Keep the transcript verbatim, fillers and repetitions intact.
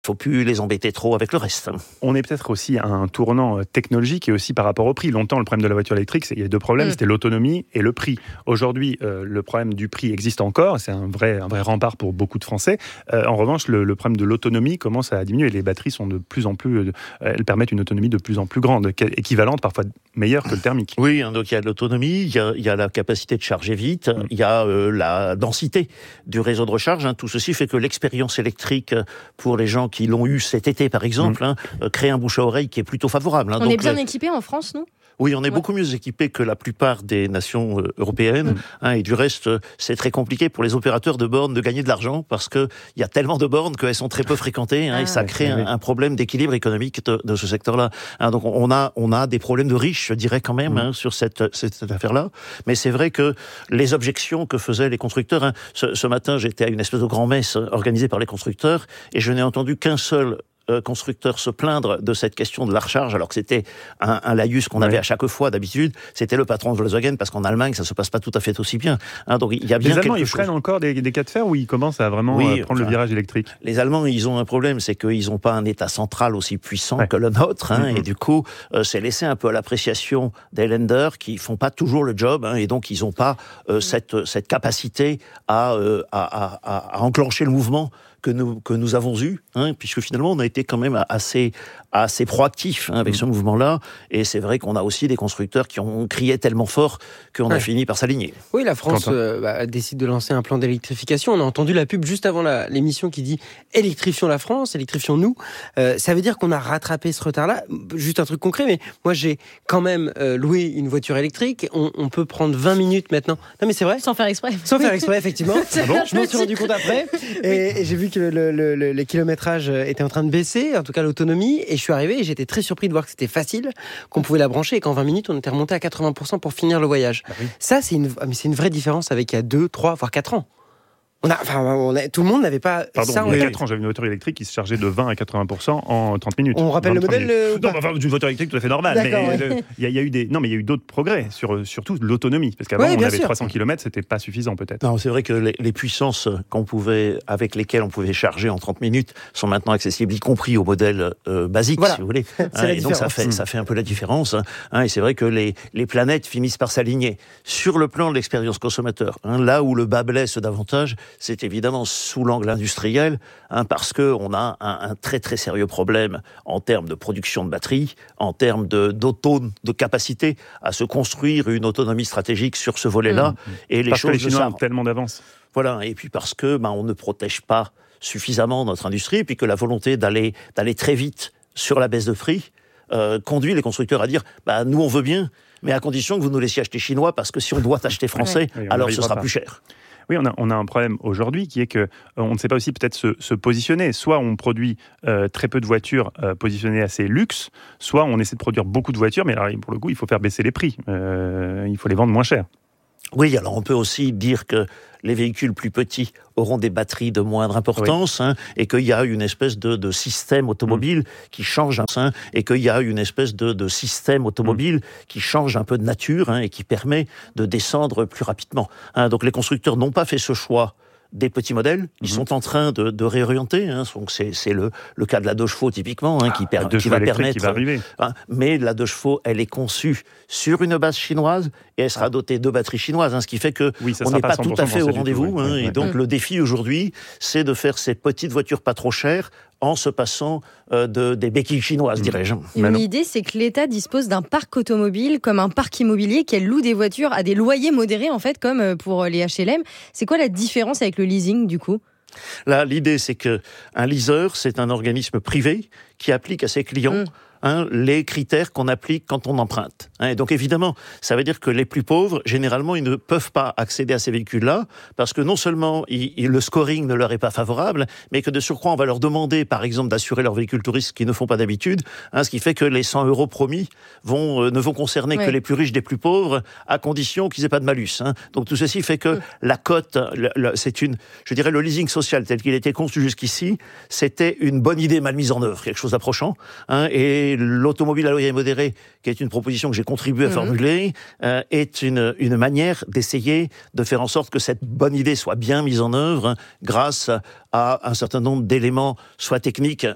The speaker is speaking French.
faut plus les embêter trop avec le reste. On est peut-être aussi à un tournant technologique et aussi par rapport au prix. Longtemps, le problème de la voiture électrique, c'est, il y a deux problèmes, mmh. c'était l'autonomie et le prix. Aujourd'hui, euh, le problème du prix existe encore, c'est un vrai, un vrai rempart pour beaucoup de Français. Euh, en revanche, le, le problème de l'autonomie commence à diminuer. Les batteries sont de plus en plus, euh, elles permettent une autonomie de plus en plus grande, équivalente, parfois meilleure que le thermique. Oui, hein, donc il y a de l'autonomie, il y a, il y a la capacité de charger vite, mmh. il y a euh, la densité du réseau de recharge. Hein. Tout ceci fait que l'expérience électrique pour les gens qui l'ont eu cet été, par exemple, mmh. hein, euh, crée un bouche à oreille qui est plutôt favorable. Hein. On donc, est bien les... équipés en France, nous ? Oui, on est ouais. beaucoup mieux équipés que la plupart des nations euh, européennes. Mmh. Hein, et du reste, euh, c'est très compliqué pour les opérateurs de bornes de gagner de l'argent parce qu'il y a tellement de bornes qu'elles sont très peu fréquentées hein, ah, et ça crée oui. un, un problème d'équilibre économique de, de ce secteur-là. Hein, donc on a, on a des problèmes de riches, je dirais quand même, mmh. hein, sur cette, cette, cette affaire-là. Mais c'est vrai que les objections que faisaient les constructeurs... Hein, ce, ce matin, j'étais à une espèce de grand-messe organisée par les constructeurs et je n'ai entendu qu'un seul constructeurs se plaindre de cette question de la recharge, alors que c'était un, un laïus qu'on ouais. avait à chaque fois d'habitude, c'était le patron de Volkswagen, parce qu'en Allemagne, ça se passe pas tout à fait aussi bien. Hein, donc il y a bien les Allemands, quelque ils chose. freinent encore des, des cas de fer où ils commencent à vraiment oui, euh, prendre enfin, le virage électrique. Les Allemands, ils ont un problème, c'est qu'ils n'ont pas un État central aussi puissant ouais. que le nôtre, hein, mm-hmm. et du coup, euh, c'est laissé un peu à l'appréciation des lenders qui font pas toujours le job, hein, et donc ils n'ont pas euh, mm-hmm. cette, cette capacité à, euh, à, à, à enclencher le mouvement que nous que nous avons eu, hein, puisque finalement on a été quand même assez assez proactif hein, avec mmh. ce mouvement-là, et c'est vrai qu'on a aussi des constructeurs qui ont crié tellement fort qu'on ouais. a fini par s'aligner. Oui, la France euh, bah, décide de lancer un plan d'électrification. On a entendu la pub juste avant la, l'émission qui dit « électrifions la France, électrifions-nous euh, ». Ça veut dire qu'on a rattrapé ce retard-là. Juste un truc concret, mais moi j'ai quand même euh, loué une voiture électrique. On, on peut prendre vingt minutes maintenant. Non mais c'est vrai. Sans faire exprès. Sans faire exprès, effectivement. Ah bon, je m'en suis rendu compte après, et, et j'ai vu que le, le, le, le kilométrage était en train de baisser, en tout cas l'autonomie, et je suis arrivé et j'étais très surpris de voir que c'était facile, qu'on pouvait la brancher, et qu'en vingt minutes on était remonté à quatre-vingts pour cent pour finir le voyage. Ah oui. Ça c'est une, mais c'est une vraie différence avec il y a deux, trois, voire quatre ans. On a, enfin, on a, tout le monde n'avait pas Pardon, ça. Il y a quatre ans, j'avais une voiture électrique qui se chargeait de vingt à quatre-vingts pour cent en trente minutes. On rappelle le modèle le... Non, enfin, une voiture électrique tout à fait normale. D'accord, mais ouais. il y, y a eu des, non, mais il y a eu d'autres progrès sur surtout l'autonomie, parce qu'avant ouais, on avait sûr. trois cents kilomètres, c'était pas suffisant peut-être. Non, c'est vrai que les, les puissances qu'on pouvait, avec lesquelles on pouvait charger en trente minutes, sont maintenant accessibles, y compris au modèle euh, basique, voilà. si vous voulez. C'est hein, la et donc ça fait, mmh. ça fait un peu la différence. Hein, et c'est vrai que les, les planètes finissent par s'aligner. Sur le plan de l'expérience consommateur, hein, là où le bas blesse davantage, c'est évidemment sous l'angle industriel. Industriel, hein, parce qu'on a un, un très très sérieux problème en termes de production de batteries, en termes de, d'autone, de capacité à se construire une autonomie stratégique sur ce volet-là. Mmh. Et les parce choses que les Chinois ça, ont tellement d'avance. Voilà, et puis parce que ben, on ne protège pas suffisamment notre industrie, et puis que la volonté d'aller, d'aller très vite sur la baisse de prix euh, conduit les constructeurs à dire bah, « nous on veut bien, mais à condition que vous nous laissiez acheter chinois, parce que si on doit acheter français, ouais. oui, alors ce sera pas. plus cher ». Oui, on a, on a un problème aujourd'hui qui est qu'on euh, ne sait pas aussi peut-être se, se positionner. Soit on produit euh, très peu de voitures euh, positionnées assez luxe, soit on essaie de produire beaucoup de voitures, mais alors, pour le coup, il faut faire baisser les prix. Euh, il faut les vendre moins cher. Oui, alors on peut aussi dire que les véhicules plus petits auront des batteries de moindre importance, oui. hein, et qu'il y a une espèce de, de système automobile mmh. qui change, hein, et qu'il y a une espèce de, de système automobile mmh. qui change un peu de nature, hein, et qui permet de descendre plus rapidement. Hein, donc les constructeurs n'ont pas fait ce choix des petits modèles, ils mmh. sont en train de, de réorienter, hein, donc c'est, c'est le, le cas de la deux chevaux typiquement, hein, qui, per, ah, qui va permettre... Qui va arriver. Hein, mais la deux chevaux, elle est conçue sur une base chinoise et elle sera dotée de batteries chinoises, hein, ce qui fait que oui, on n'est pas, pas tout à fait au rendez-vous. Tout, oui. hein, ouais, et ouais. donc ouais. le défi aujourd'hui, c'est de faire ces petites voitures pas trop chères en se passant euh, de, des béquilles chinoises, mmh. dirais-je. Une idée, c'est que l'État dispose d'un parc automobile comme un parc immobilier, qu'elle loue des voitures à des loyers modérés, en fait, comme pour les H L M. C'est quoi la différence avec le leasing, du coup ? Là, l'idée, c'est qu'un leaser, c'est un organisme privé qui applique à ses clients mmh. Hein, les critères qu'on applique quand on emprunte. Hein, et donc évidemment, ça veut dire que les plus pauvres, généralement, ils ne peuvent pas accéder à ces véhicules-là, parce que non seulement ils, ils, le scoring ne leur est pas favorable, mais que de surcroît, on va leur demander, par exemple, d'assurer leur véhicule touriste qu'ils ne font pas d'habitude, hein, ce qui fait que les cent euros promis vont, euh, ne vont concerner ouais. que les plus riches des plus pauvres, à condition qu'ils aient pas de malus. Hein. Donc tout ceci fait que mmh. la cote, le, le, c'est une, je dirais, le leasing social tel qu'il était conçu jusqu'ici, c'était une bonne idée mal mise en œuvre, quelque chose d'approchant, hein, et l'automobile à loyer modéré, qui est une proposition que j'ai contribué à mmh. formuler, euh, est une, une manière d'essayer de faire en sorte que cette bonne idée soit bien mise en œuvre, hein, grâce à un certain nombre d'éléments, soit techniques,